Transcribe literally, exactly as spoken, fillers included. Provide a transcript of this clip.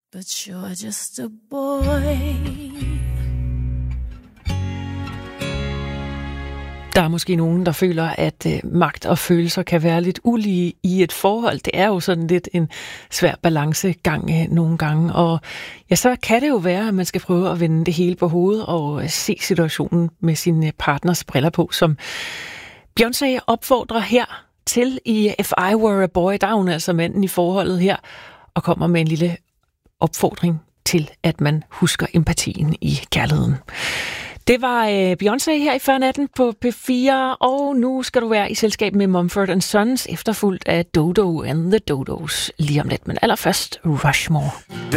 but you're just a boy. Der er måske nogen, der føler, at øh, magt og følelser kan være lidt ulige i et forhold. Det er jo sådan lidt en svær balancegang øh, nogle gange. Og ja, så kan det jo være, at man skal prøve at vende det hele på hovedet og øh, se situationen med sin øh, partners briller på, som Beyoncé opfordrer her til i If I Were a Boy. Der er hun altså manden i forholdet her, og kommer med en lille opfordring til, at man husker empatien i kærligheden. Det var øh, Beyoncé her i fyrre natten på P fire, og nu skal du være i selskab med Mumford and Sons, efterfulgt af Dodo and the Dodos lige om lidt. Men allerførst Rushmore.